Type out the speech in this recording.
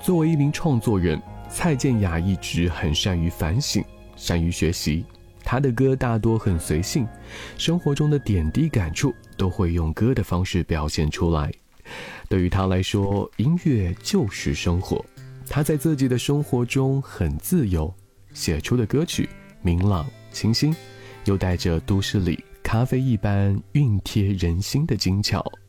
作为一名创作人，蔡健雅一直很善于反省，善于学习。她的歌大多很随性，生活中的点滴感触都会用歌的方式表现出来。对于她来说，音乐就是生活。她在自己的生活中很自由，写出的歌曲明朗清新，又带着都市里咖啡一般熨贴人心的精巧。